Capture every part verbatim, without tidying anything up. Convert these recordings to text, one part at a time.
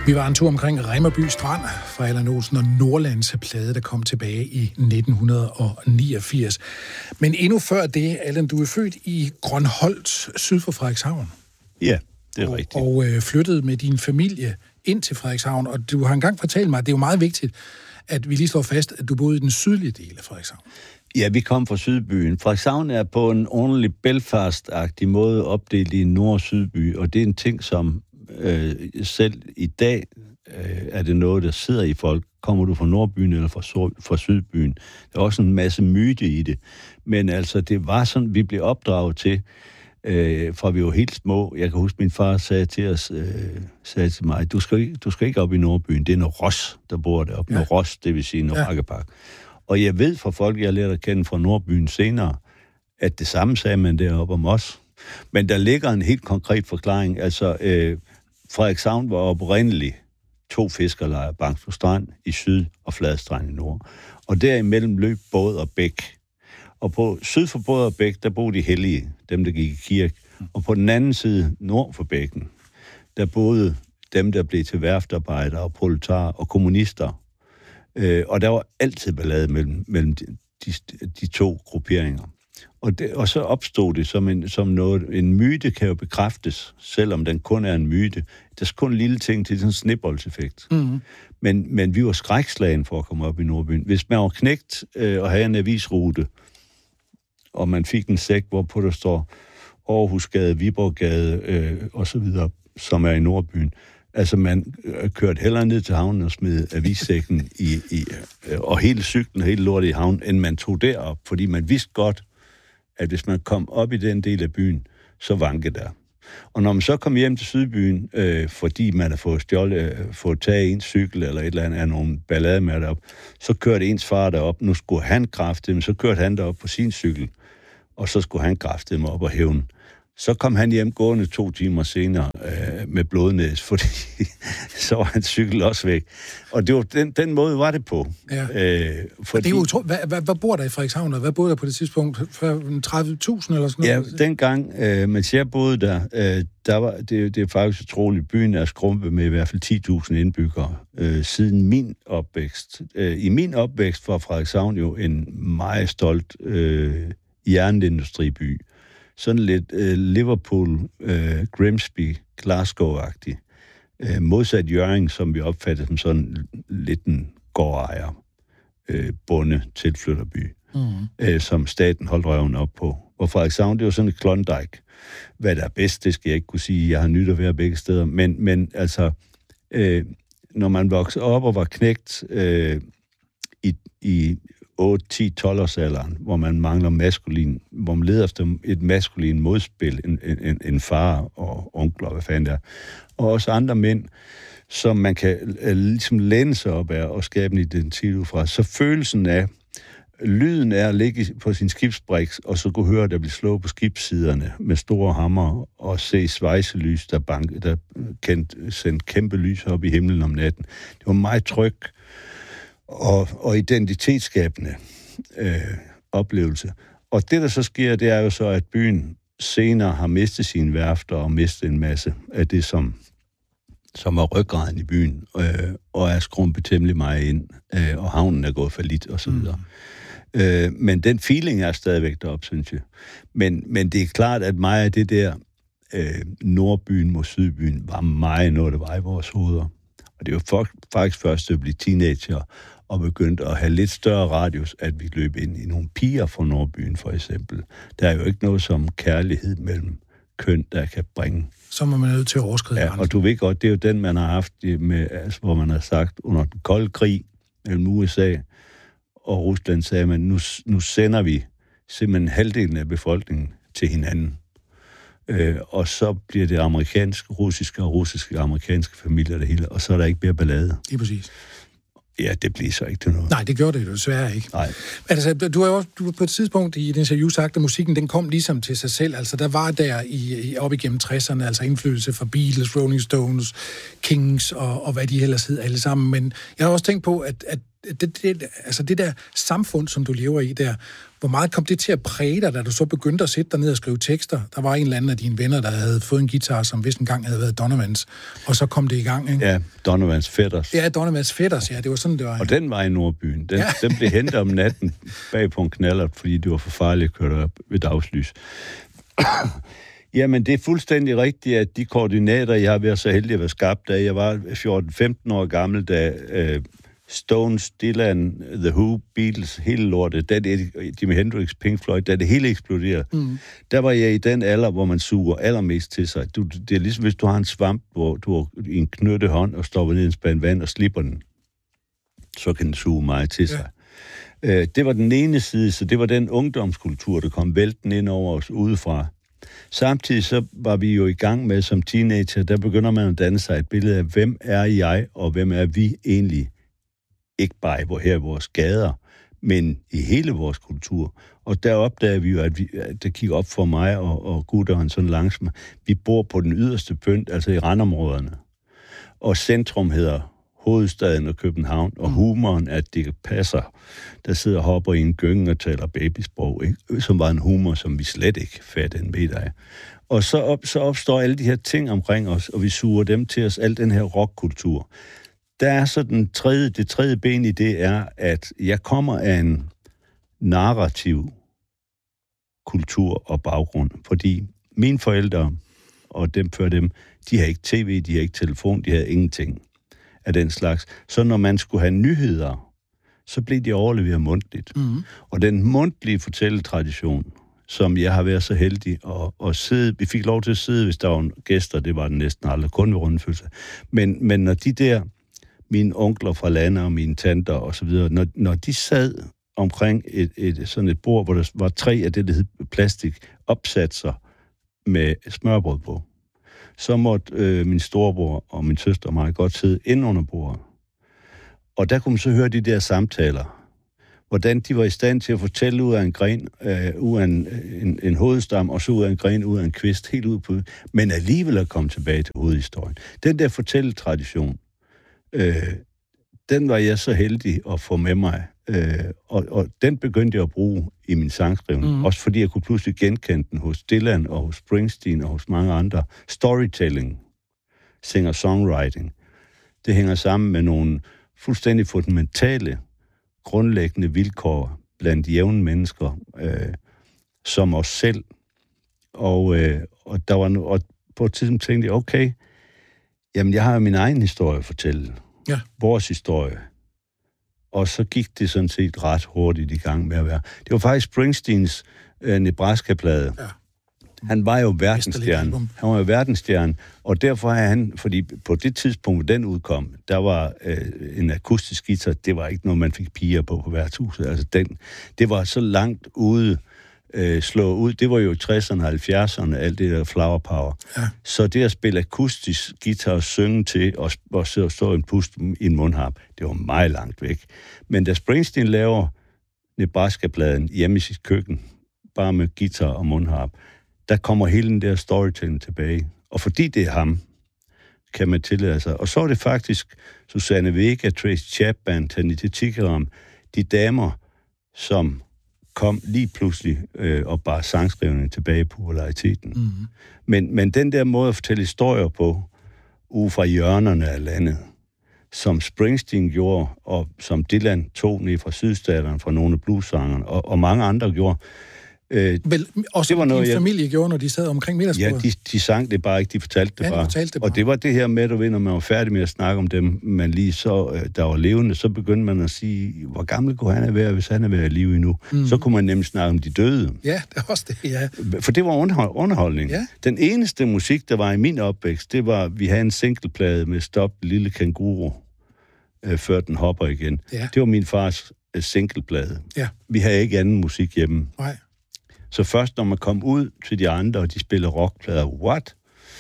Vi var en tur omkring Rimmerby Strand fra Allan Olsen og Nordlands plade, der kom tilbage i nitten niogfirs. Men endnu før det, Allan, du er født i Grønholt, syd for Frederikshavn. Ja, det er og, rigtigt. Og øh, flyttede med din familie ind til Frederikshavn, og du har engang fortalt mig, at det er jo meget vigtigt, at vi lige slår fast, at du boede i den sydlige del af Frederikshavn. Ja, vi kom fra Sydbyen. Frederikshavn er på en ordentlig Belfast-agtig måde opdelt i Nord- og Sydby, og det er en ting, som øh, selv i dag øh, er det noget, der sidder i folk. Kommer du fra Nordbyen eller fra, fra Sydbyen? Der er også en masse myte i det. Men altså, det var sådan, vi blev opdraget til, øh, fra vi var helt små. Jeg kan huske, min far sagde til os, øh, sagde til mig, du skal, ikke, du skal ikke op i Nordbyen, det er noget Ros, der bor deroppe. Ja. Noget Ros, det vil sige noget ja. Rakkepark. Og jeg ved fra folk, jeg lærte at kende fra Nordbyen senere, at det samme sagde man deroppe om os. Men der ligger en helt konkret forklaring. Altså, øh, Frederikshavn var oprindeligt to fiskerlejre, Bangsbo Strand i syd og Fladstrand i nord. Og derimellem løb Båd og Bæk. Og på syd for Båd og Bæk, der boede de hellige, dem der gik i kirke. Og på den anden side, nord for bækken, der boede dem, der blev til værftarbejdere og proletarer og kommunister. Øh, og der var altid ballade mellem, mellem de, de, de to grupperinger. Og, det, og så opstod det som, en, som noget, en myte kan jo bekræftes, selvom den kun er en myte. Der er kun en lille ting til sådan en snibboldseffekt. Mm-hmm. Men, men vi var skrækslagen for at komme op i Nordbyen. Hvis man var knægt øh, og havde en avisrute, og man fik en sæk, hvorpå der står Aarhusgade, Viborggade øh, og så videre, som er i Nordbyen. Altså, man kørte hellere ned til havnen og smed avissækken i, i, og hele cyklen, hele lortet i havnen, end man tog derop, fordi man vidste godt, at hvis man kom op i den del af byen, så vanke der. Og når man så kom hjem til Sydbyen, øh, fordi man har fået stjålet, øh, fået taget en cykel eller et eller andet af nogle ballade med derop, så kørte ens far derop. Nu skulle han kræfte, men så kørte han derop på sin cykel, og så skulle han kræfte mig op og hævne. Så kom han hjem gående to timer senere øh, med blodnæs, fordi så var hans cykel også væk. Og det var den, den måde var det på. Ja. Øh, fordi... Det er jo utro... hvad, hvad, hvad bor der i Frederikshavn, og hvad boede der på det tidspunkt? tredive tusind eller sådan noget? Ja, dengang, øh, mens jeg boede der, øh, der var, det, det er faktisk utroligt, byen er skrumpet med i hvert fald ti tusind indbyggere øh, siden min opvækst. Øh, I min opvækst var Frederikshavn jo en meget stolt øh, jernindustriby. Sådan lidt øh, Liverpool, øh, Grimsby, Glasgow-agtig. Øh, modsat Hjørring, som vi opfattede som sådan lidt en gårdejer, øh, bonde, tilflytterby, mm. øh, som staten holdt røven op på. Og Frederikshavn, det var sådan et Klondike. Hvad der er bedst, det skal jeg ikke kunne sige. Jeg har nyt at være begge steder. Men, men altså, øh, når man voksede op og var knægt øh, i... i otte, ti, tolv års alderen, hvor man mangler maskulin, hvor man leder efter et maskulin modspil, en, en, en far og onkler, hvad fanden der, og også andre mænd, som man kan uh, ligesom læne sig op af og skabe en identitet ud fra. Så følelsen af, lyden er at ligge på sin skibsbriks, og så kunne høre, at der bliver slået på skibssiderne med store hammer, og se svejselys, der, bank, der kendt, sendte kæmpe lys op i himlen om natten. Det var meget trygt, Og, og identitetsskabende øh, oplevelse. Og det, der så sker, det er jo så, at byen senere har mistet sine værfter og mistet en masse af det, som, som er ryggraden i byen, øh, og er skrumpet temmelig meget ind, øh, og havnen er gået fallit, og så videre. Mm. Øh, men den feeling er stadigvæk deroppe, synes jeg. Men, men det er klart, at meget af det der øh, Nordbyen mod Sydbyen var meget noget, der var i vores hoveder. Og det var faktisk først, at blive teenager og begyndte at have lidt større radius, at vi løb ind i nogle piger fra Nordbyen, for eksempel. Der er jo ikke noget som kærlighed mellem køn, der kan bringe. Så må man nødt til at overskride. Ja, og du ved godt, det er jo den, man har haft, med, altså, hvor man har sagt, under den kolde krig mellem U S A og Rusland, sagde man, nu, nu sender vi simpelthen halvdelen af befolkningen til hinanden. Øh, og så bliver det amerikanske, russiske og russiske amerikanske familier det hele, og så er der ikke mere ballade. Det er præcis. Ja, det bliver så ikke til noget. Nej, det gjorde det jo desværre ikke. Nej. Altså, du har jo også du har på et tidspunkt i et interview sagt, at musikken den kom ligesom til sig selv. Altså, der var der i, i op igennem tresserne, altså indflydelse fra Beatles, Rolling Stones, Kings og, og hvad de ellers hed alle sammen. Men jeg har også tænkt på, at, at det, det, altså det der samfund, som du lever i der, hvor meget kom det til at præge dig, da du så begyndte at sætte dig ned og skrive tekster? Der var en eller anden af dine venner, der havde fået en guitar, som vist engang havde været Donovans, og så kom det i gang, ikke? Ja, Donovans Fætters. Ja, Donovans Fætters, ja, det var sådan, det var. Og den var i Nordbyen. Den, ja. den blev hentet om natten bag på en knallert, fordi det var for farligt at køre op ved dagslys. Jamen, det er fuldstændig rigtigt, at de koordinater, jeg har været så heldig at være skabt, da jeg var fjorten femten år gammel, da øh, Stones, Dylan, The Who, Beatles, hele lortet, da det, Jimi Hendrix, Pink Floyd, da det hele eksploderede, mm. der var jeg i den alder, hvor man suger allermest til sig. Du, det er ligesom, hvis du har en svamp, hvor du har en knyttet hånd og stopper ned i en spand vand og slipper den, så kan den suge meget til sig. Ja. Øh, det var den ene side, så det var den ungdomskultur, der kom vælten ind over os udefra. Samtidig så var vi jo i gang med som teenager, der begynder man at danne sig et billede af, hvem er jeg, og hvem er vi egentlig? Ikke bare her i vores gader, men i hele vores kultur. Og der opdager vi jo, at, vi, at det kigger op for mig og, og gutteren sådan langsomt. Vi bor på den yderste pynt, altså i randområderne. Og centrum hedder hovedstaden og København, og humoren, at det passer, der sidder og hopper i en gynge og taler babysprog, ikke? Som var en humor, som vi slet ikke fattede en meter af. Og så, op, så opstår alle de her ting omkring os, og vi suger dem til os, al den her rockkultur. Der er så den tredje, det tredje ben i det er, at jeg kommer af en narrativ kultur og baggrund, fordi mine forældre og dem før dem, de har ikke tv, de har ikke telefon, de har ingenting af den slags. Så når man skulle have nyheder, så blev de overleveret mundtligt. Mm-hmm. Og den mundtlige fortælletradition, som jeg har været så heldig at, at sidde, vi fik lov til at sidde, hvis der var gæster, det var den næsten aldrig, kun ved rundfødsel. Men, men når de der, mine onkler fra landet og mine tanter og så videre, når, når de sad omkring et, et, sådan et bord, hvor der var tre af det, der hed plastik, opsatser med smørbrød på, så måtte øh, min storebror og min søster og mig godt sidde inde under bordet. Og der kunne man så høre de der samtaler, hvordan de var i stand til at fortælle ud af en gren, øh, ud af en, en, en hovedstam, og så ud af en gren, ud af en kvist, helt ud på, men alligevel at komme tilbage til hovedhistorien. Den der fortælletradition, øh, den var jeg så heldig at få med mig, øh, og, og den begyndte jeg at bruge i min sangskrivning, mm. også fordi jeg kunne pludselig genkende den hos Dylan og hos Springsteen og hos mange andre. Storytelling, singer-songwriting, det hænger sammen med nogle fuldstændig fundamentale, grundlæggende vilkår blandt jævne mennesker, øh, som os selv. Og, øh, og, der var no- og på et tidspunkt tænkte jeg, okay, jamen jeg har min egen historie at fortælle. Ja. Vores historie. Og så gik det sådan set ret hurtigt i gang med at være. Det var faktisk Springsteens øh, Nebraska-plade. Ja. Han var jo verdensstjerne. Han var jo verdensstjerne, og derfor er han, fordi på det tidspunkt, hvor den udkom, der var øh, en akustisk guitar, det var ikke noget, man fik piger på på værtshuset. Altså, den, det var så langt ude, øh, slå ud. Det var jo i tresserne og halvfjerdserne, alt det der flower power. Ja. Så det at spille akustisk guitar og synge til, og, og så stå en pust i en mundharp, det var meget langt væk. Men da Springsteen laver Nebraska-pladen hjemme i sit køkken, bare med guitar og mundharp, der kommer hele den der storytelling tilbage. Og fordi det er ham, kan man tillade sig. Og så er det faktisk Susanne Vega, Tracy Chapman, Tanita Tikaram, de damer, som kom lige pludselig øh, og bare sangskrivning tilbage på populariteten. Mm-hmm. Men, men den der måde at fortælle historier på, ude fra hjørnerne af landet, som Springsteen gjorde, og som Dylan tog ned fra sydstaterne, fra nogle af bluessangerne, og, og mange andre gjorde, Øh, Vel, også det var noget, din familie jeg... gjorde, når de sad omkring middagsbordet? Ja, de, de sang det bare ikke, de fortalte det, ja, bare. fortalte det bare. Og det var det her med, at når man var færdig med at snakke om dem, man lige så, der var levende, så begyndte man at sige, hvor gammel kunne han have været, hvis han havde været i live endnu. Mm. Så kunne man nemlig snakke om de døde. Ja, det var også det, ja. For det var underholdning. Ja. Den eneste musik, der var i min opvækst, det var, vi havde en singleplade med Stop Lille Kanguru, øh, før den hopper igen. Ja. Det var min fars øh, singleplade. Ja. Vi havde ikke anden musik hjemme. Nej. Så først, når man kom ud til de andre, og de spillede rockplader, what?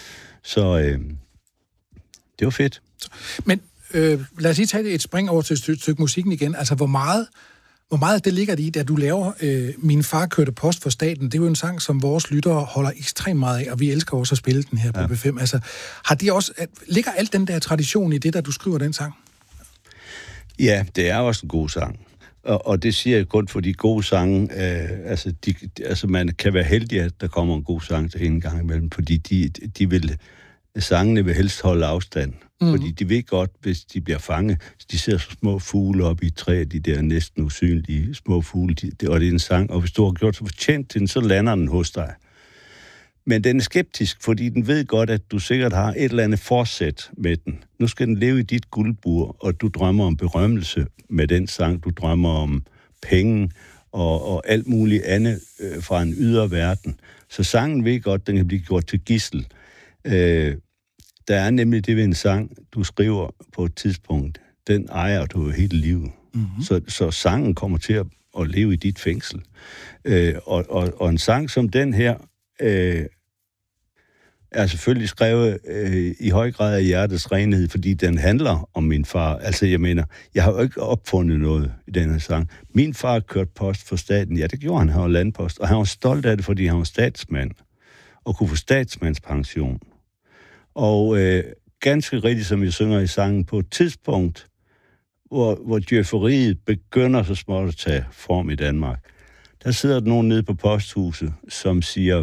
Så øh, det var fedt. Men øh, lad os lige tage et spring over til et stykke, stykke musikken igen. Altså, hvor meget, hvor meget det ligger i, da du laver øh, Min far kørte post for staten? Det er jo en sang, som vores lyttere holder ekstremt meget af, og vi elsker også at spille den her på ja. B fem. Altså, har de også, ligger alt den der tradition i det, da du skriver den sang? Ja, det er også en god sang. Og, og det siger jeg kun for de gode sange. Øh, altså, de, altså, man kan være heldig, at der kommer en god sang til en gang imellem, fordi de, de vil, sangene vil helst holde afstand. Mm. Fordi de ved godt, hvis de bliver fanget, de ser så små fugle op i træ, de der næsten usynlige små fugle, de, det, og det er en sang, og hvis du har gjort så fortjent til den, så lander den hos dig. Men den er skeptisk, fordi den ved godt, at du sikkert har et eller andet forsæt med den. Nu skal den leve i dit guldbur, og du drømmer om berømmelse med den sang. Du drømmer om penge og, og alt muligt andet øh, fra en ydre verden. Så sangen ved godt, at den kan blive gjort til gidsel. Øh, der er nemlig det ved en sang, du skriver på et tidspunkt. Den ejer du hele livet. Mm-hmm. Så, så sangen kommer til at, at leve i dit fængsel. Øh, og, og, og en sang som den her... Øh, er selvfølgelig skrevet øh, i høj grad af hjertets renhed, fordi den handler om min far. Altså, jeg mener, jeg har jo ikke opfundet noget i den her sang. Min far kørte post for staten. Ja, det gjorde han. Han var landpost. Og han var stolt af det, fordi han var statsmand. Og kunne få statsmandspension. Og øh, ganske rigtigt, som jeg synger i sangen, på et tidspunkt, hvor, hvor djøfferiet begynder så småt at tage form i Danmark, der sidder der nogen nede på posthuset, som siger...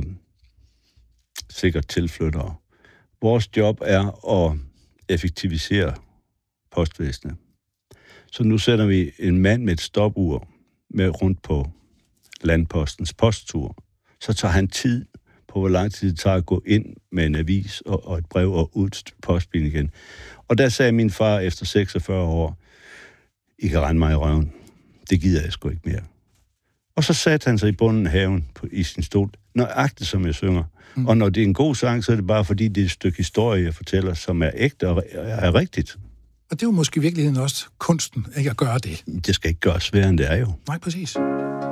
sikkert tilflyttere. Vores job er at effektivisere postvæsenet. Så nu sætter vi en mand med et stopur med rundt på landpostens posttur. Så tager han tid på, hvor lang tid det tager at gå ind med en avis og, og et brev og ud til postbilen igen. Og der sagde min far efter seksogfyrre år, I kan rende mig i røven. Det gider jeg sgu ikke mere. Og så satte han sig i bunden af haven på, i sin stol, nøjagtigt som jeg synger. Mm. Og når det er en god sang, så er det bare fordi, det er et stykke historie, jeg fortæller, som er ægte og er rigtigt. Og det er jo måske i virkeligheden også kunsten, ikke at gøre det. Det skal ikke gøres sværere, end det er jo. Nej, præcis.